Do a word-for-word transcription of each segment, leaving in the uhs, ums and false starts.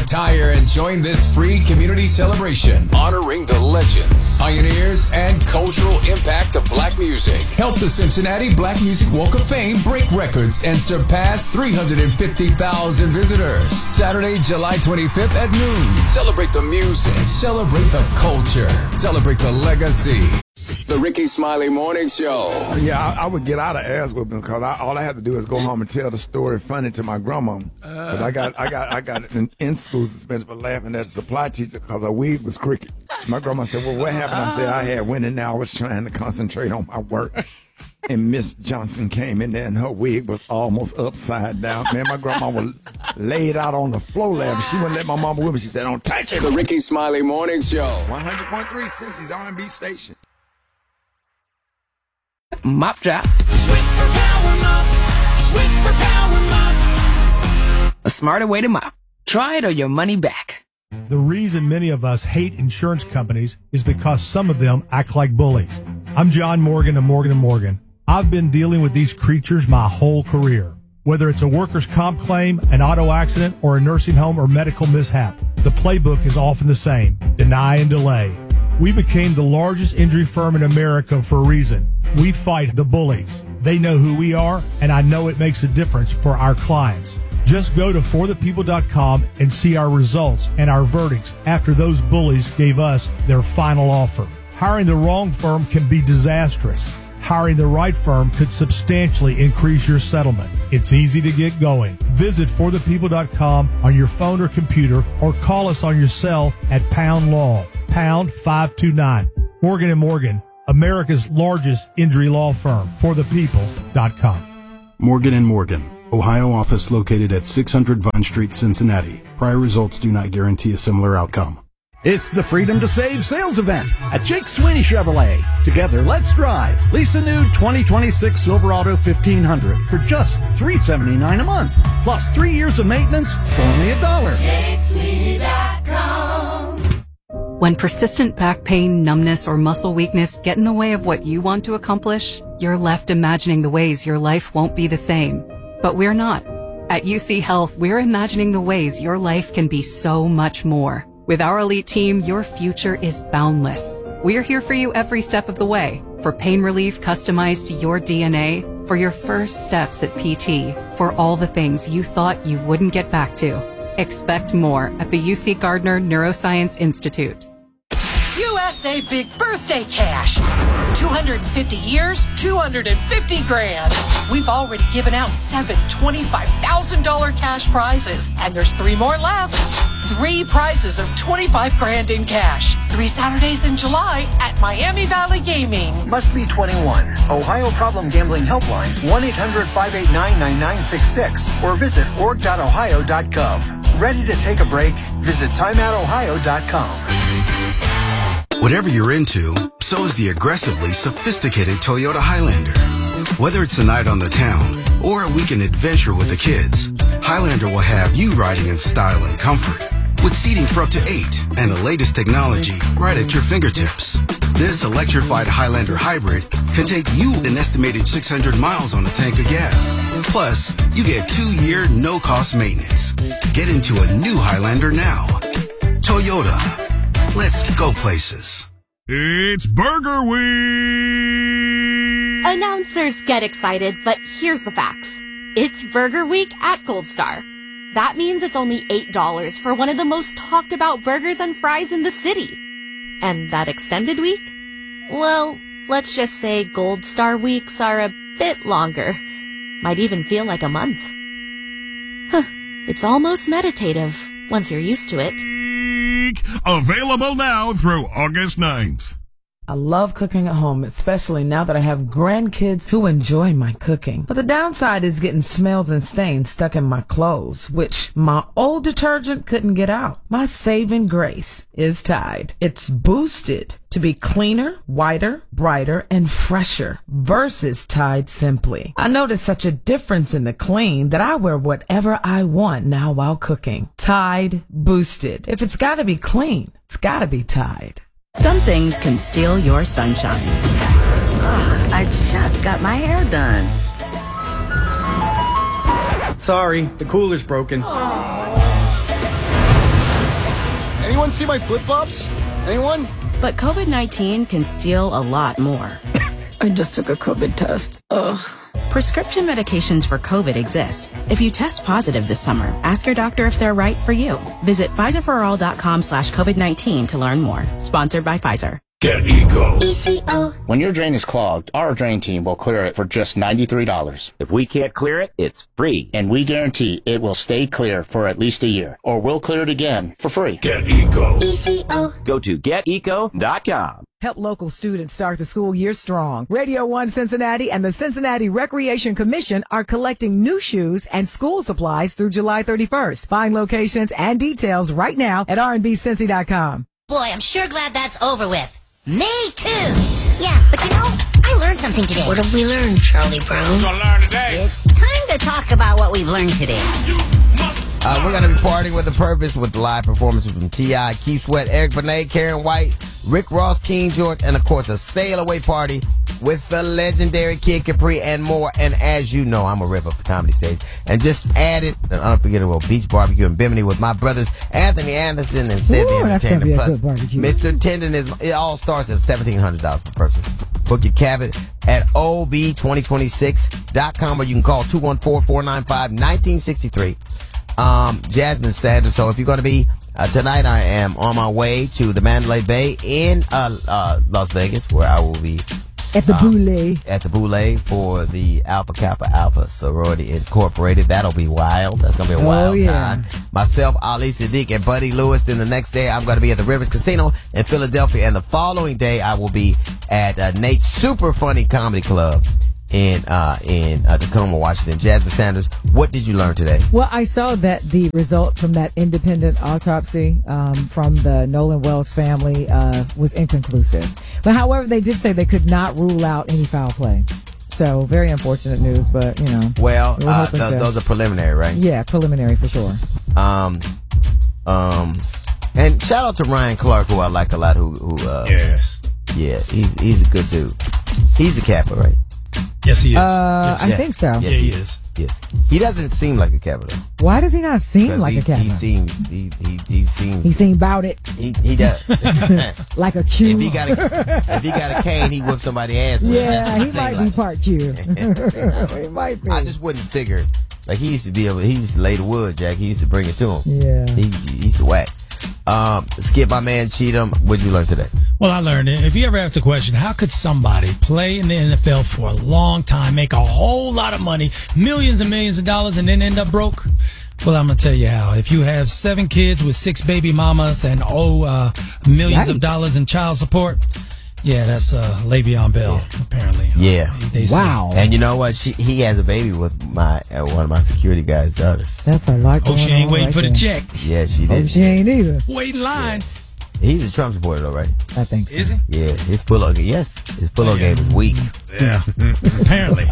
Retire and join this free community celebration honoring the legends, pioneers, and cultural impact of black music. Help the Cincinnati Black Music Walk of Fame break records and surpass three hundred fifty thousand visitors. Saturday, July twenty-fifth at noon. Celebrate the music. Celebrate the culture. Celebrate the legacy. The Ricky Smiley Morning Show. Yeah, I, I would get out of ass whipping because I, all I had to do is go home and tell the story funny to my grandma. Because I got, I got, I got in, in school suspended for laughing at a supply teacher because her wig was crooked. My grandma said, "Well, what happened?" I said, "I had went in there. I was trying to concentrate on my work." And Miss Johnson came in there and her wig was almost upside down. Man, my grandma was laid out on the floor laughing. She wouldn't let my mama whip me. She said, "Don't touch it." The Ricky Smiley Morning Show. one hundred point three Cincy's R and B station. Mop drop. Swift for power mop. Swift for power mop. A smarter way to mop. Try it or your money back. The reason many of us hate insurance companies is because some of them act like bullies. I'm John Morgan of Morgan and Morgan. I've been dealing with these creatures my whole career. Whether it's a workers' comp claim, an auto accident, or a nursing home or medical mishap, the playbook is often the same: deny and delay. We became the largest injury firm in America for a reason. We fight the bullies. They know who we are, and I know it makes a difference for our clients. Just go to for the people dot com and see our results and our verdicts after those bullies gave us their final offer. Hiring the wrong firm can be disastrous. Hiring the right firm could substantially increase your settlement. It's easy to get going. Visit for the people dot com on your phone or computer, or call us on your cell at pound law, pound five two nine. Morgan and Morgan, America's largest injury law firm. for the people dot com. Morgan and Morgan, Ohio office located at six hundred Vine Street, Cincinnati. Prior results do not guarantee a similar outcome. It's the Freedom to Save sales event at Jake Sweeney Chevrolet. Together, let's drive. Lease a new twenty twenty-six Silverado fifteen hundred for just three hundred seventy-nine dollars a month. Plus three years of maintenance for only a dollar. Jake Sweeney dot com. When persistent back pain, numbness, or muscle weakness get in the way of what you want to accomplish, you're left imagining the ways your life won't be the same. But we're not. At U C Health, we're imagining the ways your life can be so much more. With our elite team, your future is boundless. We're here for you every step of the way. For pain relief customized to your D N A, for your first steps at P T, for all the things you thought you wouldn't get back to. Expect more at the U C Gardner Neuroscience Institute. U S A Big Birthday Cash. two hundred fifty years, two hundred fifty grand. We've already given out seven twenty-five thousand dollars cash prizes, and there's three more left. Three prizes of twenty-five grand in cash. Three Saturdays in July at Miami Valley Gaming. Must be twenty-one. Ohio Problem Gambling Helpline, one eight hundred five eight nine nine nine six six, or visit org dot ohio dot gov. Ready to take a break? Visit time out ohio dot com. Whatever you're into, so is the aggressively sophisticated Toyota Highlander. Whether it's a night on the town or a weekend adventure with the kids, Highlander will have you riding in style and comfort, with seating for up to eight and the latest technology right at your fingertips. This electrified Highlander hybrid can take you an estimated six hundred miles on a tank of gas. Plus, you get two-year no-cost maintenance. Get into a new Highlander now. Toyota. Let's go places. It's Burger Week! Announcers get excited, but here's the facts. It's Burger Week at Gold Star. That means it's only eight dollars for one of the most talked about burgers and fries in the city. And that extended week? Well, let's just say Gold Star weeks are a bit longer. Might even feel like a month. Huh. It's almost meditative once you're used to it. Available now through August ninth. I love cooking at home, especially now that I have grandkids who enjoy my cooking. But the downside is getting smells and stains stuck in my clothes, which my old detergent couldn't get out. My saving grace is Tide. It's boosted to be cleaner, whiter, brighter, and fresher versus Tide Simply. I notice such a difference in the clean that I wear whatever I want now while cooking. Tide Boosted. If it's gotta be clean, it's gotta be Tide. Some things can steal your sunshine. Ugh, I just got my hair done. Sorry, the cooler's broken. Anyone see my flip-flops? Anyone? But COVID nineteen can steal a lot more. I just took a COVID test. Ugh. Prescription medications for COVID exist. If you test positive this summer, ask your doctor if they're right for you. Visit Pfizerforall.com slash COVID-19 to learn more. Sponsored by Pfizer. Get Eco. E C O. When your drain is clogged, our drain team will clear it for just ninety-three dollars. If we can't clear it, it's free. And we guarantee it will stay clear for at least a year. Or we'll clear it again for free. Get Eco. E C O. Go to get eco dot com. Help local students start the school year strong. Radio one Cincinnati and the Cincinnati Recreation Commission are collecting new shoes and school supplies through July thirty-first. Find locations and details right now at r and b cincy dot com. Boy, I'm sure glad that's over with. Me too. Yeah, but you know, I learned something today. What did we learn, Charlie Brown? What gonna learn today? It's time to talk about what we've learned today. Uh, we're going to be partying with a purpose with live performances from T I, Keith Sweat, Eric Benet, Karen White, Rick Ross, King George, and of course a sail away party with the legendary Kid Capri and more. And as you know, I'm a rip up the comedy stage. And just added an unforgettable beach barbecue in Bimini with my brothers Anthony Anderson and Sid the Entertainer. Plus, Mister Tendon is, it all starts at seventeen hundred dollars per person. Book your cabin at O B twenty twenty-six dot com or you can call two one four, four nine five, one nine six three. Um, Jasmine Sanders. So if you're going to be uh, tonight, I am on my way to the Mandalay Bay in uh, uh, Las Vegas, where I will be at the um, Boule. At the Boule for the Alpha Kappa Alpha Sorority Incorporated. That'll be wild. That's going to be a wild oh, yeah. time. Myself, Ali Sadiq, and Buddy Lewis. Then the next day, I'm going to be at the Rivers Casino in Philadelphia. And the following day, I will be at uh, Nate's Super Funny Comedy Club in uh in uh, Tacoma, Washington. Jasmine Sanders, what did you learn today? Well, I saw that the result from that independent autopsy um, from the Nolan Wells family uh, was inconclusive. But however, they did say they could not rule out any foul play. So very unfortunate news, but you know. Well, we uh, th- those are preliminary, right? Yeah, preliminary for sure. Um, um, and shout out to Ryan Clark, who I like a lot. Who, who uh, yes, yeah, he's he's a good dude. He's a Kappa, right? Yes, he is. Uh, yes. I think so. Yes, yeah, he, he is. is. Yes, he doesn't seem like a Kappa though. Why does he not seem like he, a Kappa? He seems he he he seems he seemed about it. He he does like a Q. If he got a if he got a cane, he whipped somebody's ass with yeah, it. he might like. be part Q. he might be. I just wouldn't figure. Like he used to be able. He used to lay the wood, Jack. He used to bring it to him. Yeah. He, he used to whack. Um, skip my man Cheatham. What did you learn today? Well, I learned it. If you ever ask the question, how could somebody play in the N F L for a long time, make a whole lot of money, millions and millions of dollars, and then end up broke? Well, I'm going to tell you how. If you have seven kids with six baby mamas and oh, uh, millions Yikes. of dollars in child support, yeah, that's uh, Le'Veon Bell, yeah. apparently. Yeah. Uh, they wow. Say. And you know what? She, he has a baby with my uh, one of my security guys' daughters. That's a lot. Oh, she ain't waiting right for there. the check. Yeah, she did. Oh, she ain't either. Wait in line. Yeah. He's a Trump supporter, though, right? I think so. Is he? Yeah, his pull-up. Yes, his pull-up yeah. game is weak. Yeah, apparently.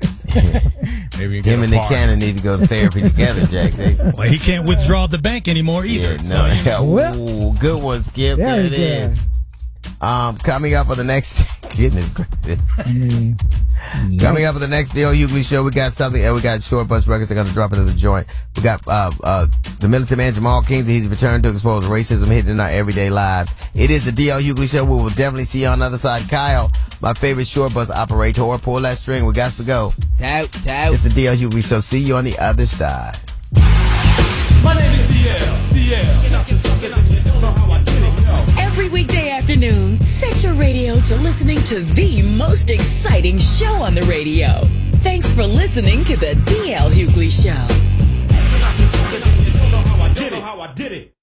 Maybe him and Nick Cannon need to go to therapy together, Jack. They, well, he can't withdraw the bank anymore either. Yeah, no, so, yeah. Ooh, good one, Skip. There, there it is. Um, coming up on the next, goodness gracious. Mm. Coming up on the next Dale Hughley show, we got something, and we got Short Bus Records. They're going to drop into the joint. We got uh, uh, the militant man Jamal King. He's returned to expose racism hidden in our everyday lives. It is the D L Hughley show. We will definitely see you on the other side. Kyle, my favorite short bus operator, pull that string. We got to go. Tout, tout. It's the D L Hughley show. See you on the other side. My name is D L. D L. Every weekday afternoon, set your radio to listening to the most exciting show on the radio. Thanks for listening to the D L Hughley Show. You know how I did it.